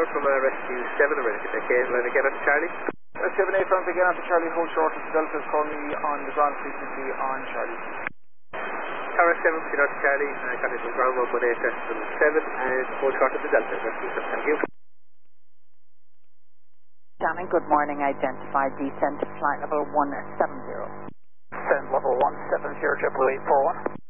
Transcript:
Tower from Rescue 7, I'm ready to take line again on Charlie. 7A front again after Charlie, hold short of the Delta is calling me on the ground frequency on Charlie. Tower 7, you know, Charlie, got it from ground 118.7 and hold short of the Delta, Rescue 7, thank you. Scanning, good morning, identified descent to flight level 170. Descent level 170, JetBlue 841.